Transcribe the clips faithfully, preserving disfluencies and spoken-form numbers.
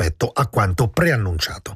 rispetto a quanto preannunciato.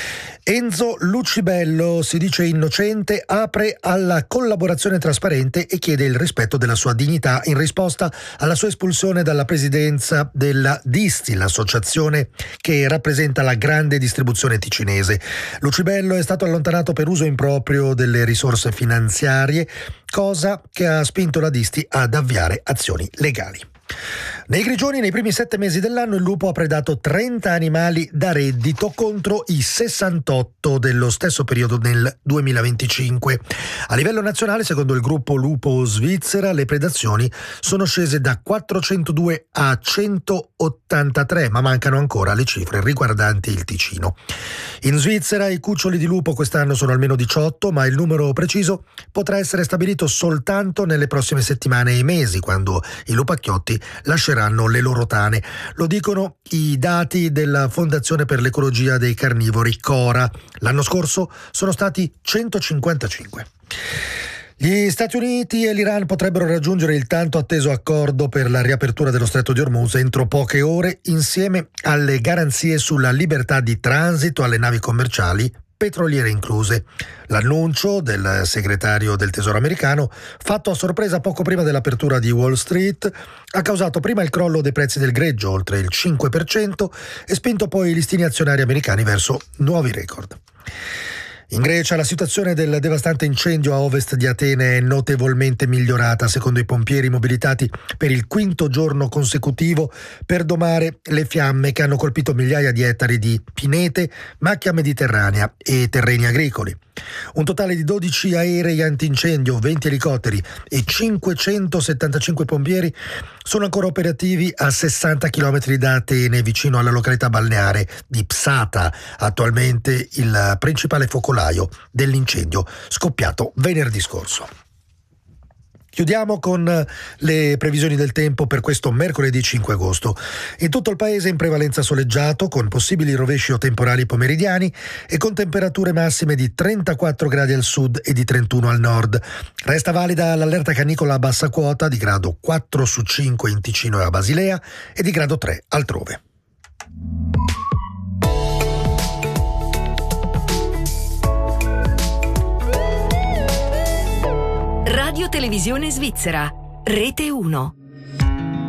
Enzo Lucibello, si dice innocente, apre alla collaborazione trasparente e chiede il rispetto della sua dignità in risposta alla sua espulsione dalla presidenza della Disti, l'associazione che rappresenta la grande distribuzione ticinese. Lucibello è stato allontanato per uso improprio delle risorse finanziarie, cosa che ha spinto la Disti ad avviare azioni legali. Nei Grigioni, nei primi sette mesi dell'anno, il lupo ha predato trenta animali da reddito contro i sessantotto dello stesso periodo nel duemilaventicinque. A livello nazionale, secondo il gruppo Lupo Svizzera, le predazioni sono scese da quattrocentodue a centottantatré, ma mancano ancora le cifre riguardanti il Ticino. In Svizzera i cuccioli di lupo quest'anno sono almeno diciotto, ma il numero preciso potrà essere stabilito soltanto nelle prossime settimane e mesi, quando i lupacchiotti lasceranno le loro tane. Lo dicono i dati della Fondazione per l'Ecologia dei Carnivori, Cora. L'anno scorso sono stati centocinquantacinque. Gli Stati Uniti e l'Iran potrebbero raggiungere il tanto atteso accordo per la riapertura dello Stretto di Hormuz entro poche ore, insieme alle garanzie sulla libertà di transito alle navi commerciali, petroliere incluse. L'annuncio del segretario del Tesoro americano, fatto a sorpresa poco prima dell'apertura di Wall Street, ha causato prima il crollo dei prezzi del greggio, oltre il cinque per cento, e spinto poi i listini azionari americani verso nuovi record. In Grecia la situazione del devastante incendio a ovest di Atene è notevolmente migliorata, secondo i pompieri mobilitati per il quinto giorno consecutivo per domare le fiamme che hanno colpito migliaia di ettari di pinete, macchia mediterranea e terreni agricoli. Un totale di dodici aerei antincendio, venti elicotteri e cinquecentosettantacinque pompieri sono ancora operativi a sessanta chilometri da Atene, vicino alla località balneare di Psata, attualmente il principale focolaio dell'incendio scoppiato venerdì scorso. Chiudiamo con le previsioni del tempo per questo mercoledì cinque agosto. In tutto il paese in prevalenza soleggiato, con possibili rovesci o temporali pomeridiani e con temperature massime di trentaquattro gradi al sud e di trentuno al nord. Resta valida l'allerta canicola a bassa quota di grado quattro su cinque in Ticino e a Basilea e di grado tre altrove. Radio Televisione Svizzera, Rete uno.